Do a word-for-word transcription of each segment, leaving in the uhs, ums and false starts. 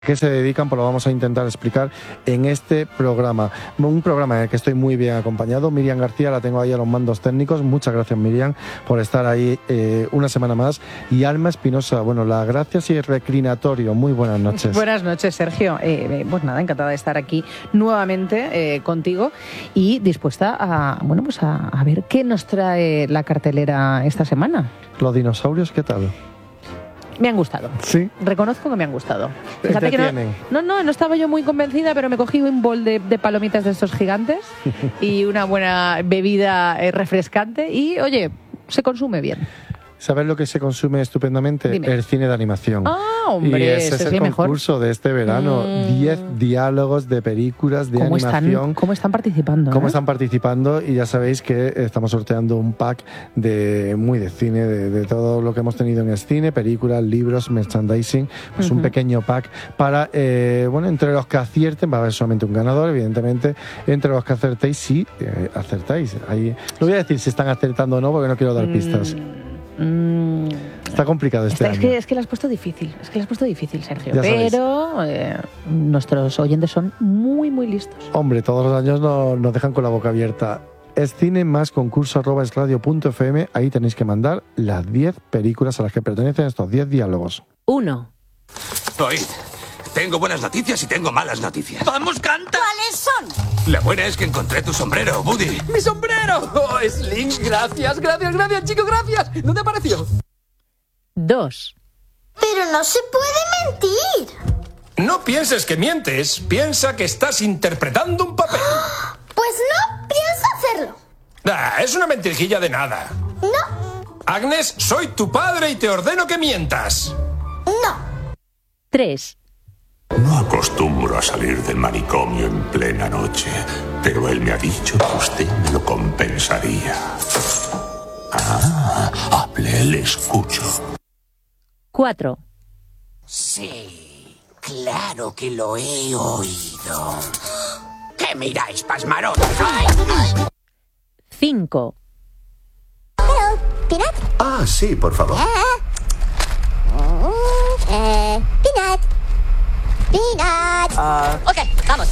qué se dedican, pues lo vamos a intentar explicar en este programa. Un programa en el que estoy muy bien acompañado. Miriam García, la tengo ahí a los mandos técnicos. Muchas gracias, Miriam, por estar ahí eh, una semana más. Y Alma Espinosa, bueno, las gracias y el reclinatorio. Muy buenas noches. Buenas noches, Sergio. Eh, pues nada, encantada de estar aquí nuevamente eh, contigo y dispuesta a, bueno, pues a, a ver qué nos trae la cartelera esta semana. ¿Los dinosaurios qué tal? Me han gustado. Sí. Reconozco que me han gustado. Fíjate que no, no, no, no estaba yo muy convencida, pero me cogí un bol de, de palomitas de estos gigantes y una buena bebida eh, refrescante y, oye, se consume bien. ¿Sabes lo que se consume estupendamente? Dime. El cine de animación. Ah, hombre, y ese es el concurso mejor de este verano. diez mm. diálogos de películas de ¿Cómo animación. Están, ¿Cómo están participando? ¿Cómo eh? están participando? Y ya sabéis que estamos sorteando un pack de muy de cine, de, de todo lo que hemos tenido en el cine, películas, libros, merchandising. Pues uh-huh. un pequeño pack para, eh, bueno, entre los que acierten, va a haber solamente un ganador, evidentemente. Entre los que acertéis, sí, eh, acertáis. Ahí, no voy a decir si están acertando o no, porque no quiero dar pistas. Mm. Mm, Está complicado este año. Es que, es que lo has puesto difícil, es que lo has puesto difícil, Sergio. Ya Pero eh, nuestros oyentes son muy, muy listos. Hombre, todos los años no, nos dejan con la boca abierta. Es cine más concurso arroba es radio punto f m. Ahí tenéis que mandar las diez películas a las que pertenecen estos diez diálogos. Uno. Oíd, tengo buenas noticias y tengo malas noticias. ¡Vamos, canta! ¿Cuáles son? La buena es que encontré tu sombrero, Woody. ¡Mi sombrero! ¡Oh, Slim! Gracias, gracias, gracias, chico, gracias. ¿Dónde apareció? Dos. Pero no se puede mentir. No pienses que mientes, piensa que estás interpretando un papel. Pues no pienso hacerlo. Ah, es una mentirijilla de nada. No. Agnes, soy tu padre y te ordeno que mientas. No. Tres. No acostumbro a salir del manicomio en plena noche, pero él me ha dicho que usted me lo compensaría. Ah, hable, le escucho. Cuatro. Sí, claro que lo he oído. ¿Qué miráis, pasmarones? Cinco. Hello, Peanut. Ah, sí, por favor. Uh, eh, Peanut. Peanut. Uh, ok, vamos.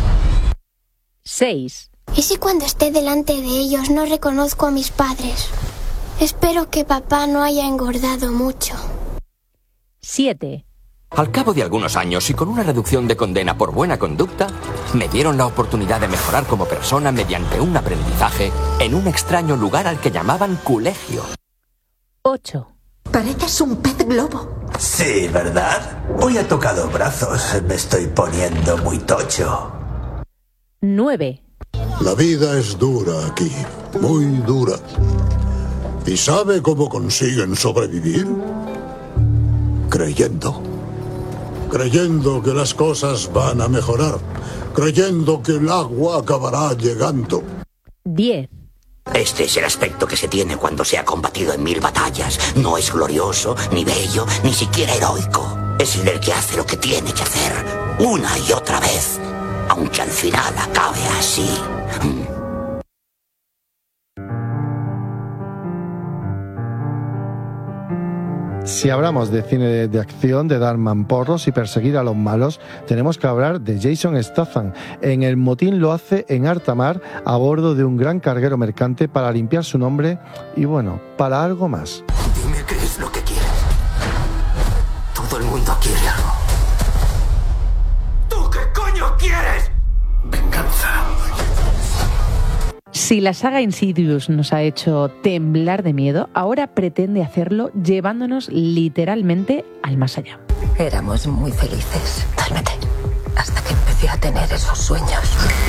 Seis. ¿Y si cuando esté delante de ellos no reconozco a mis padres? Espero que papá no haya engordado mucho. Siete. Al cabo de algunos años y con una reducción de condena por buena conducta, me dieron la oportunidad de mejorar como persona mediante un aprendizaje en un extraño lugar al que llamaban colegio. Ocho. Pareces un pez globo. Sí, ¿verdad? Hoy ha tocado brazos. Me estoy poniendo muy tocho. Nueve. La vida es dura aquí, muy dura. ¿Y sabe cómo consiguen sobrevivir? Creyendo. Creyendo que las cosas van a mejorar. Creyendo que el agua acabará llegando. Diez. Este es el aspecto que se tiene cuando se ha combatido en mil batallas. No es glorioso, ni bello, ni siquiera heroico. Es el que hace lo que tiene que hacer, una y otra vez, aunque al final acabe así. Si hablamos de cine de, de acción, de dar mamporros y perseguir a los malos, tenemos que hablar de Jason Statham. En El motín lo hace en alta mar a bordo de un gran carguero mercante para limpiar su nombre y, bueno, para algo más. Dime qué es lo que quieres. Todo el mundo quiere algo. ¿Tú qué coño quieres? Venganza. Si la saga Insidious nos ha hecho temblar de miedo, ahora pretende hacerlo llevándonos literalmente al más allá. Éramos muy felices, cálmate, hasta que empecé a tener esos sueños.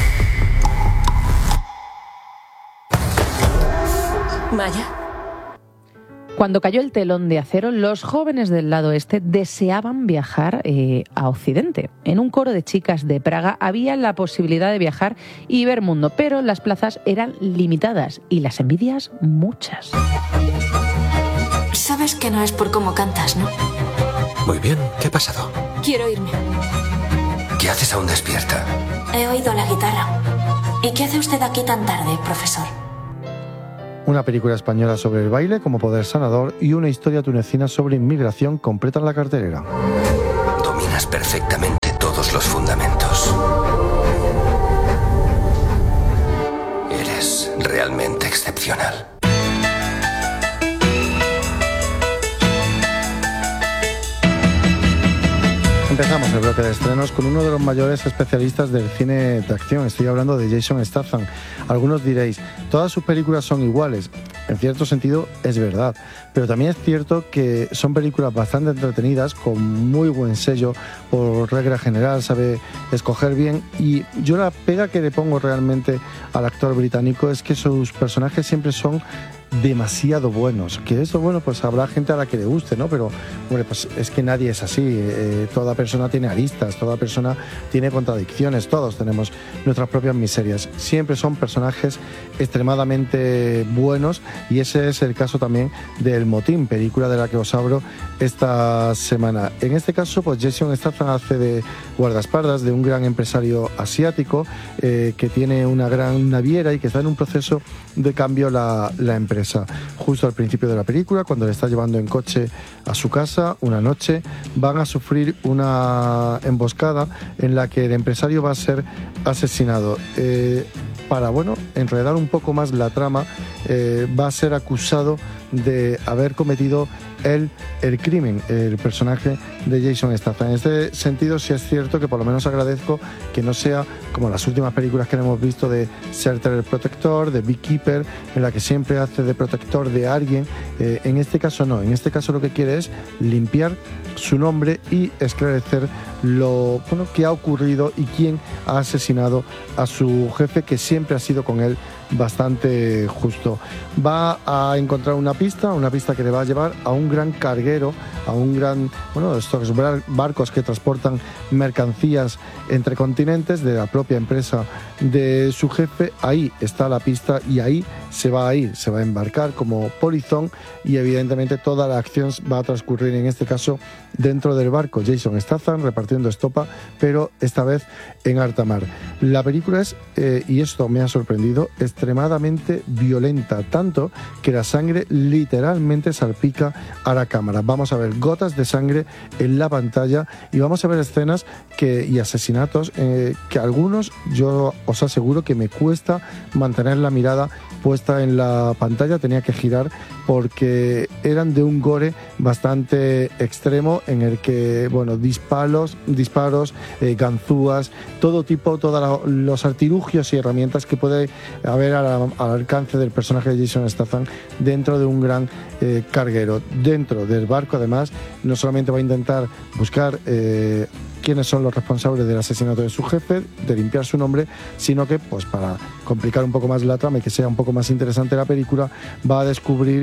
Maya. Cuando cayó el telón de acero, los jóvenes del lado este deseaban viajar eh, a Occidente. En un coro de chicas de Praga había la posibilidad de viajar y ver mundo, pero las plazas eran limitadas y las envidias muchas. Sabes que no es por cómo cantas, ¿no? Muy bien, ¿qué ha pasado? Quiero irme. ¿Qué haces aún despierta? He oído la guitarra. ¿Y qué hace usted aquí tan tarde, profesor? Una película española sobre el baile como poder sanador y una historia tunecina sobre inmigración completan la cartelera. Domina dominas perfectamente todos los fundamentos. Eres realmente excepcional. Empezamos el bloque de estrenos con uno de los mayores especialistas del cine de acción. Estoy hablando de Jason Statham. Algunos diréis, todas sus películas son iguales. En cierto sentido es verdad, pero también es cierto que son películas bastante entretenidas, con muy buen sello, por regla general, sabe escoger bien. Y yo la pega que le pongo realmente al actor británico es que sus personajes siempre son demasiado buenos, que eso, bueno, pues habrá gente a la que le guste, ¿no? Pero, hombre, pues es que nadie es así, eh, toda persona tiene aristas, toda persona tiene contradicciones, todos tenemos nuestras propias miserias, siempre son personajes extremadamente buenos, y ese es el caso también del Motín, película de la que os hablo esta semana. En este caso, pues Jason Statham hace de guardaespaldas de un gran empresario asiático eh, que tiene una gran naviera y que está en un proceso de cambio la, la empresa. Justo al principio de la película, cuando le está llevando en coche a su casa, una noche van a sufrir una emboscada en la que el empresario va a ser asesinado. Eh, para, bueno, enredar un poco más la trama, eh, va a ser acusado de haber cometido él el crimen, el personaje de Jason Statham. En este sentido, sí es cierto que por lo menos agradezco que no sea como las últimas películas que hemos visto de Shelter el Protector, de Beekeeper, en la que siempre hace de protector de alguien. Eh, en este caso no, en este caso lo que quiere es limpiar su nombre y esclarecer lo bueno que ha ocurrido y quién ha asesinado a su jefe, que siempre ha sido con él bastante justo. Va a encontrar una pista, una pista que le va a llevar a un gran carguero, a un gran, bueno, estos barcos que transportan mercancías entre continentes de la propia empresa de su jefe. Ahí está la pista y ahí se va a ir, se va a embarcar como polizón, y evidentemente toda la acción va a transcurrir en este caso dentro del barco. Jason Statham repartiendo estopa, pero esta vez en alta mar. La película es, eh, y esto me ha sorprendido, extremadamente violenta, tanto que la sangre literalmente salpica a la cámara. Vamos a ver gotas de sangre en la pantalla y vamos a ver escenas que, y asesinatos eh, que algunos, yo os aseguro que me cuesta mantener la mirada puesta en la pantalla, tenía que girar porque eran de un gore bastante extremo, en el que, bueno, disparos, disparos, eh, ganzúas, todo tipo, todos los artilugios y herramientas que puede haber al, al alcance del personaje de Jason Statham dentro de un gran eh, carguero. Dentro del barco, además, no solamente va a intentar buscar eh, quiénes son los responsables del asesinato de su jefe, de limpiar su nombre, sino que, pues para complicar un poco más la trama y que sea un poco más interesante la película, va a descubrir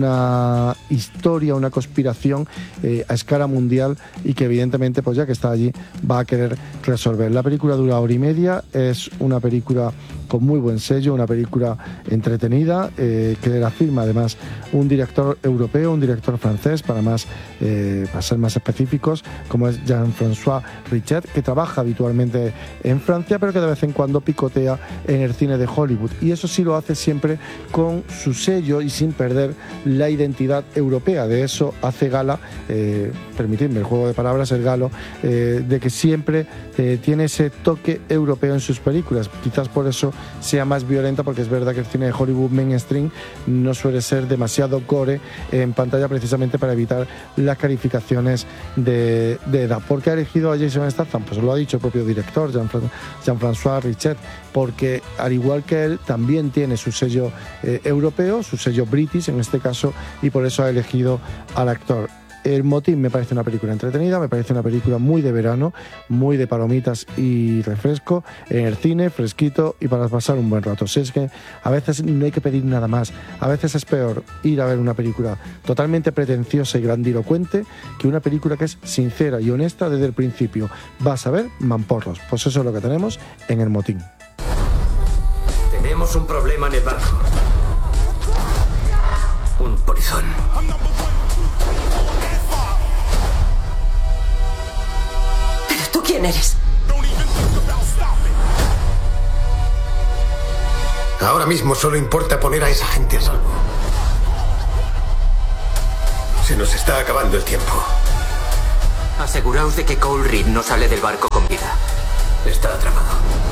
una historia, una conspiración eh, a escala mundial, y que evidentemente, pues ya que está allí, va a querer resolver. La película dura hora y media, es una película con muy buen sello, una película entretenida, eh, que la firma además un director europeo, un director francés, para más eh, para ser más específicos, como es Jean-François Richet, que trabaja habitualmente en Francia, pero que de vez en cuando picotea en el cine de Hollywood, y eso sí lo hace siempre con su sello y sin perder la identidad europea. De eso hace gala, eh, permitidme el juego de palabras, el galo, eh, de que siempre eh, tiene ese toque europeo en sus películas. Quizás por eso sea más violenta, porque es verdad que el cine de Hollywood mainstream no suele ser demasiado gore en pantalla, precisamente para evitar las calificaciones de, de edad. ¿Por qué ha elegido a Jason Statham? Pues lo ha dicho el propio director, Jean-François Richet, porque al igual que él también tiene su sello eh, europeo, su sello british en este caso, y por eso ha elegido al actor. El Motín me parece una película entretenida, me parece una película muy de verano, muy de palomitas y refresco, en el cine, fresquito y para pasar un buen rato. Si es que a veces no hay que pedir nada más, a veces es peor ir a ver una película totalmente pretenciosa y grandilocuente que una película que es sincera y honesta desde el principio. Vas a ver mamporros, pues eso es lo que tenemos en El Motín. Tenemos un problema en el barco. Un polizón. ¿Tú quién eres? Ahora mismo solo importa poner a esa gente a salvo. Se nos está acabando el tiempo. Aseguraos de que Cole Reed no sale del barco con vida. Está atrapado.